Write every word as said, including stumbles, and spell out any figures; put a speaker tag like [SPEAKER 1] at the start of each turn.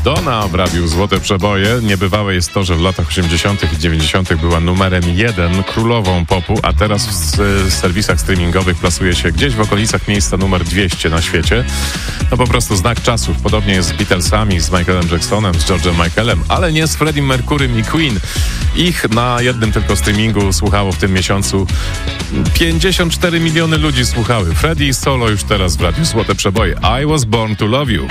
[SPEAKER 1] Madonna w radiu Złote Przeboje. Niebywałe jest to, że w latach osiemdziesiątych i dziewięćdziesiątych była numerem jeden, królową popu, a teraz w serwisach streamingowych plasuje się gdzieś w okolicach miejsca numer dwieście na świecie. No po prostu znak czasów. Podobnie jest z Beatlesami, z Michaelem Jacksonem, z George'em Michaelem, ale nie z Freddie Mercurym i Queen. Ich na jednym tylko streamingu słuchało w tym miesiącu pięćdziesiąt cztery miliony ludzi słuchały. Freddie Solo już teraz w radiu Złote Przeboje. I was born to love you.